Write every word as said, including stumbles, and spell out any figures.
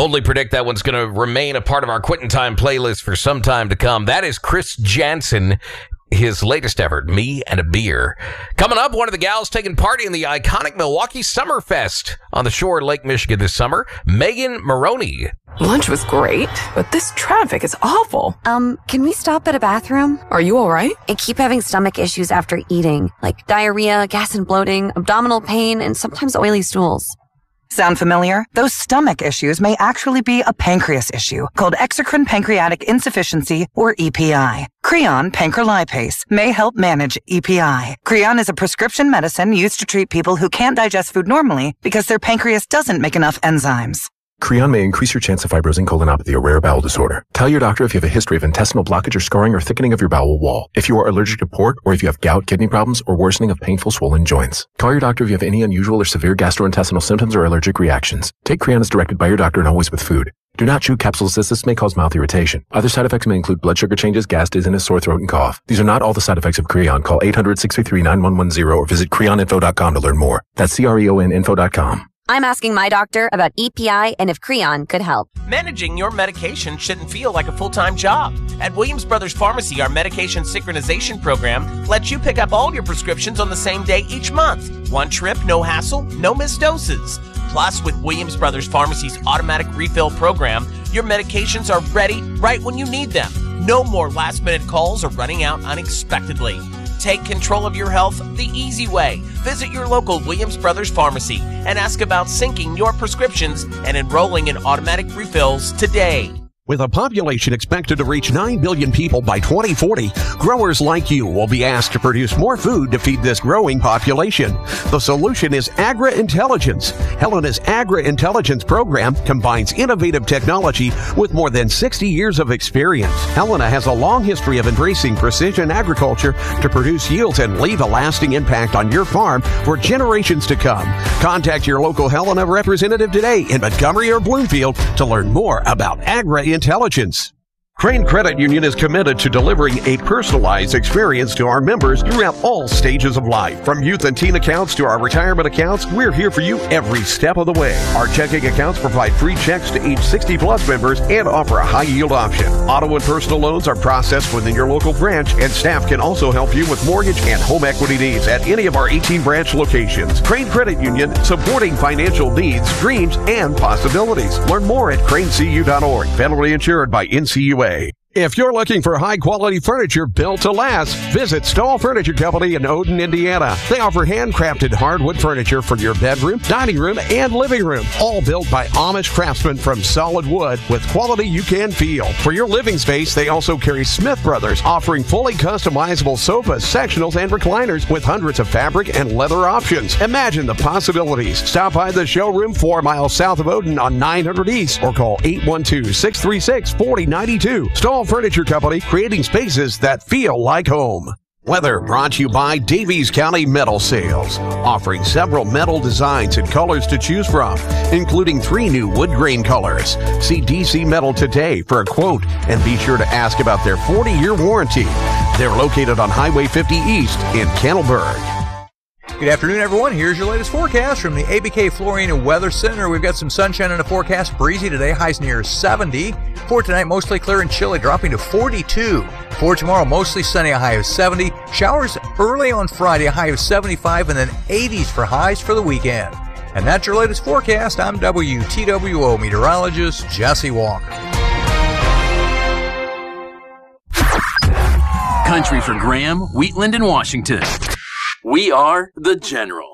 boldly predict that one's going to remain a part of our Quitting Time playlist for some time to come. That is Chris Jansen, his latest effort, Me and a Beer. Coming up, one of the gals taking part in the iconic Milwaukee Summerfest on the shore of Lake Michigan this summer, Megan Maroney. Lunch was great, but this traffic is awful. Um, can we stop at a bathroom? Are you all right? I keep having stomach issues after eating, like diarrhea, gas and bloating, abdominal pain, and sometimes oily stools. Sound familiar? Those stomach issues may actually be a pancreas issue called exocrine pancreatic insufficiency, or E P I. Creon pancrelipase may help manage E P I. Creon is a prescription medicine used to treat people who can't digest food normally because their pancreas doesn't make enough enzymes. Creon may increase your chance of fibrosing colonopathy, a rare bowel disorder. Tell your doctor if you have a history of intestinal blockage or scarring or thickening of your bowel wall, if you are allergic to pork, or if you have gout, kidney problems, or worsening of painful swollen joints. Call your doctor if you have any unusual or severe gastrointestinal symptoms or allergic reactions. Take Creon as directed by your doctor and always with food. Do not chew capsules as this may cause mouth irritation. Other side effects may include blood sugar changes, gas, dizziness, sore throat, and cough. These are not all the side effects of Creon. Call eight hundred, six three three, nine one one zero or visit creon info dot com to learn more. That's C R E O N info dot com. I'm asking my doctor about E P I and if Creon could help. Managing your medication shouldn't feel like a full-time job. At Williams Brothers Pharmacy, our medication synchronization program lets you pick up all your prescriptions on the same day each month. One trip, no hassle, no missed doses. Plus, with Williams Brothers Pharmacy's automatic refill program, your medications are ready right when you need them. No more last-minute calls or running out unexpectedly. Take control of your health the easy way. Visit your local Williams Brothers Pharmacy and ask about syncing your prescriptions and enrolling in automatic refills today. With a population expected to reach nine billion people by twenty forty, growers like you will be asked to produce more food to feed this growing population. The solution is Agri-Intelligence. Helena's Agri-Intelligence program combines innovative technology with more than sixty years of experience. Helena has a long history of embracing precision agriculture to produce yields and leave a lasting impact on your farm for generations to come. Contact your local Helena representative today in Montgomery or Bloomfield to learn more about Agri-Intelligence. Intelligence. Crane Credit Union is committed to delivering a personalized experience to our members throughout all stages of life. From youth and teen accounts to our retirement accounts, we're here for you every step of the way. Our checking accounts provide free checks to age sixty plus members and offer a high yield option. Auto and personal loans are processed within your local branch, and staff can also help you with mortgage and home equity needs at any of our eighteen branch locations. Crane Credit Union, supporting financial needs, dreams, and possibilities. Learn more at crane c u dot org. Federally insured by N C U A. If you're looking for high-quality furniture built to last, visit Stahl Furniture Company in Odin, Indiana. They offer handcrafted hardwood furniture for your bedroom, dining room, and living room, all built by Amish craftsmen from solid wood with quality you can feel. For your living space, they also carry Smith Brothers, offering fully customizable sofas, sectionals, and recliners with hundreds of fabric and leather options. Imagine the possibilities. Stop by the showroom four miles south of Odin on nine hundred East or call eight one two, six three six, four zero nine two. Stahl Furniture Company, creating spaces that feel like home. Weather brought to you by Davies County Metal Sales, offering several metal designs and colors to choose from, including three new wood grain colors. See D C Metal today for a quote and be sure to ask about their forty year warranty. They're located on Highway fifty East in Kennelburg. Good afternoon, everyone. Here's your latest forecast from the A B K Flooring and Weather Center. We've got some sunshine in the forecast. Breezy today, highs near seventy. For tonight, mostly clear and chilly, dropping to forty-two. For tomorrow, mostly sunny, a high of seventy. Showers early on Friday, a high of seventy-five, and then eighties for highs for the weekend. And that's your latest forecast. I'm W T W O meteorologist Jesse Walker. Country for Graham, Wheatland, and Washington. We are The General.